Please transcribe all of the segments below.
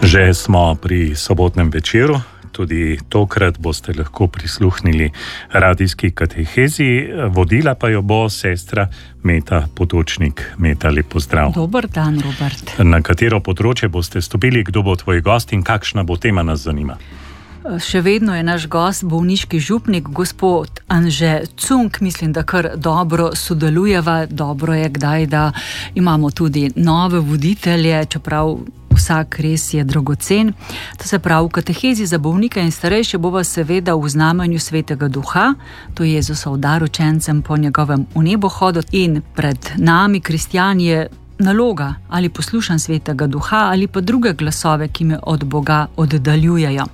Že smo pri sobotnem večeru, tudi tokrat boste lahko prisluhnili radijski katehezi, vodila pa jo bo sestra Meta Potočnik. Meta, lep pozdrav. Dober dan, Robert. Na katero področje boste stopili, kdo bo tvoj gost in kakšna bo tema, nas zanima? Še vedno je naš gost bolniški župnik, gospod Anže Cunk. Mislim, da kar dobro sodelujeva. Dobro je kdaj, da imamo tudi nove voditelje, čeprav vsak res je dragocen. To se pravi, v katehezi za bolnike in starejše bova seveda v znamenju Svetega Duha, to je Jezusov dar učencem po njegovem v nebohodu, in pred nami, kristjani, je naloga ali poslušam Svetega Duha ali pa druge glasove, ki me od Boga oddaljujejo.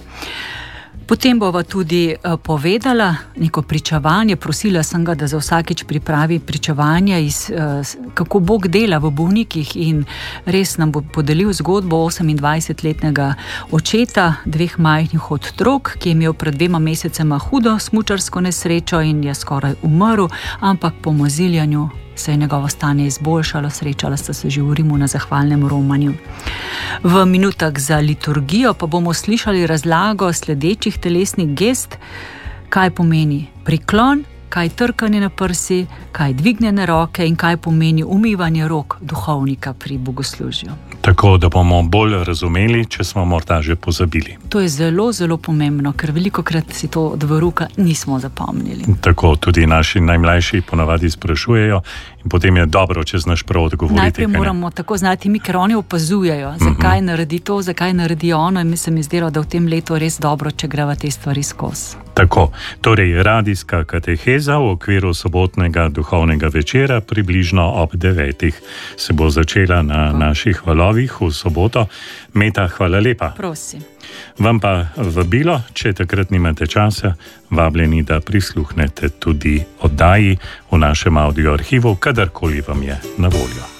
Potem bova tudi povedala neko pričevanje, prosila sem ga, da za vsakič pripravi pričevanje, kako Bog dela v bolnikih, in res nam bo podelil zgodbo 28-letnega očeta 2 majhnih otrok, ki je imel pred 2 mesecema hudo smučarsko nesrečo in je skoraj umrl, ampak po maziljanju se je njegovo stanje izboljšalo, srečala sta se že v Rimu na zahvalnem romanju. V minutah za liturgijo pa bomo slišali razlago sledečih telesnih gest, kaj pomeni priklon, kaj trkanje na prsi, kaj dvignjene roke in kaj pomeni umivanje rok duhovnika pri bogoslužju. Tako, da bomo bolj razumeli, če smo morda že pozabili. To je zelo, zelo pomembno, ker velikokrat si to od veruka nismo zapomnili. Tako, tudi naši najmlajši ponavadi sprašujejo in potem je dobro, če znaš prav odgovoriti. Najprej moramo tako znati mi, ker oni opazujejo, zakaj naredi to, zakaj naredi ono, in mi se mi zdelo, da v tem letu res dobro, če greva te stvari skozi. Tako, torej radijska kateheza v okviru sobotnega duhovnega večera približno ob 9. se bo začela na naših valovih v soboto. Meta, hvala lepa. Prosim. Vam pa vabilo, če takrat nimate časa, vabljeni, da prisluhnete tudi oddaji v našem audio arhivu, kadarkoli vam je na voljo.